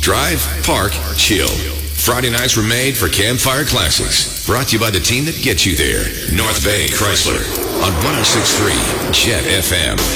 Drive, park, chill. Friday nights were made for Campfire Classics. Brought to you by the team that gets you there. North Bay Chrysler on 106.3 Jet FM.